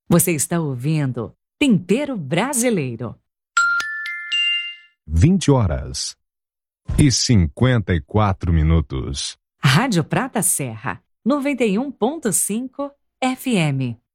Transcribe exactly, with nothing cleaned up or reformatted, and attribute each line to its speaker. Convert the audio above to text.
Speaker 1: Você está ouvindo Tempero Brasileiro.
Speaker 2: vinte horas e cinquenta e quatro minutos.
Speaker 1: Rádio Prata Serra, noventa e um ponto cinco F M.